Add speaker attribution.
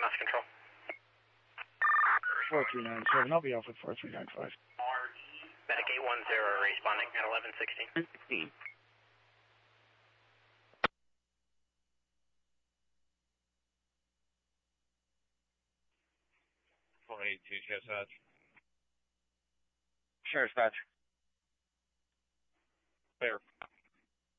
Speaker 1: loss control.
Speaker 2: 4397, I'll be off with 4395.
Speaker 1: Medic 810 responding at 1116.
Speaker 3: 16.
Speaker 4: Sheriff's Badge.
Speaker 3: Sheriff's Badge.
Speaker 4: Fair.